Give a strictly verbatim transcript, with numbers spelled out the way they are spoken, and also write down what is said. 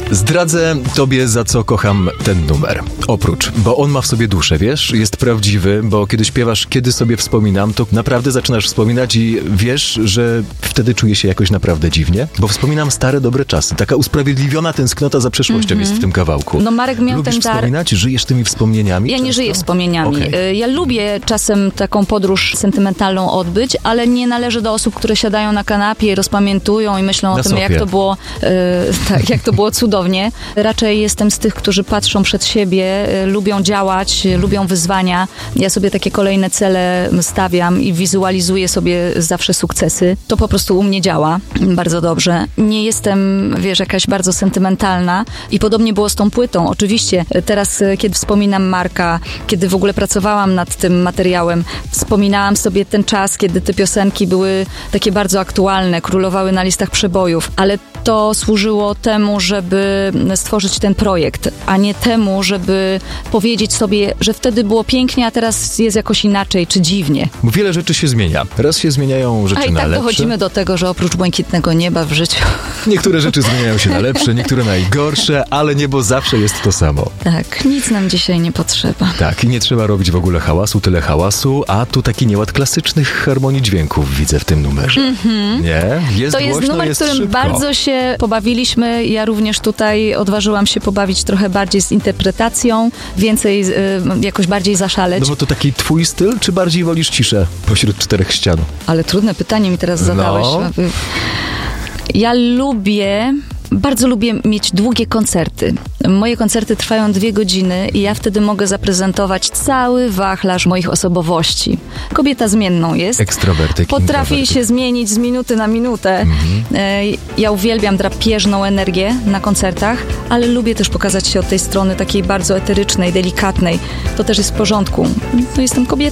Zdradzę tobie, za co kocham ten numer. Oprócz, bo on ma w sobie duszę, wiesz? Jest prawdziwy, bo kiedy śpiewasz Kiedy sobie wspominam, to naprawdę zaczynasz wspominać i wiesz, że wtedy czuję się jakoś naprawdę dziwnie, bo wspominam stare, dobre czasy. Taka usprawiedliwiona tęsknota za przeszłością mm-hmm. jest w tym kawałku. No Marek miał Lubisz ten dar... wspominać? Żyjesz tymi wspomnieniami? Ja często? nie żyję wspomnieniami. Okay. Ja lubię czasem taką podróż sentymentalną odbyć, ale nie należę do osób, które siadają na kanapie i rozpamiętują i myślą Na o tym, sofie. jak to było yy, tak, jak to było cudownie. Raczej jestem z tych, którzy patrzą przed siebie, yy, lubią działać, yy, lubią wyzwania. Ja sobie takie kolejne cele stawiam i wizualizuję sobie zawsze sukcesy. To po prostu u mnie działa bardzo dobrze. Nie jestem, wiesz, jakaś bardzo sentymentalna i podobnie było z tą płytą. Oczywiście teraz, kiedy wspominam Marka, kiedy w ogóle pracowałam nad tym materiałem, wspominałam sobie ten czas, kiedy te piosenki były takie bardzo aktualne, królowały na listach przebojów, ale to służyło temu, żeby stworzyć ten projekt, a nie temu, żeby powiedzieć sobie, że wtedy było pięknie, a teraz jest jakoś inaczej, czy dziwnie. Wiele rzeczy się zmienia. Raz się zmieniają rzeczy A i na tak lepsze. dochodzimy do tego, że oprócz błękitnego nieba w życiu... Niektóre rzeczy zmieniają się na lepsze, niektóre na gorsze, ale niebo zawsze jest to samo. Tak, nic nam dzisiaj nie potrzeba. Tak, i nie trzeba robić w ogóle hałasu, tyle hałasu, a tu taki nieład klasycznych harmonii dźwięków widzę w tym numerze. Mm-hmm. Nie? Jest To jest głośno, numer, jest którym szybko. bardzo się pobawiliśmy. Ja również tutaj odważyłam się pobawić trochę bardziej z interpretacją, więcej, y, jakoś bardziej zaszaleć. No bo to taki twój styl, czy bardziej wolisz ciszę pośród czterech ścian? Ale trudne pytanie mi teraz zadałeś. No. Ja lubię... Bardzo lubię mieć długie koncerty. Moje koncerty trwają dwie godziny i ja wtedy mogę zaprezentować cały wachlarz moich osobowości. Kobieta zmienną jest. Ekstrawertyk, Potrafi introwertyk. się zmienić z minuty na minutę. Mhm. Ja uwielbiam drapieżną energię na koncertach, ale lubię też pokazać się od tej strony takiej bardzo eterycznej, delikatnej. To też jest w porządku. No, jestem kobietą.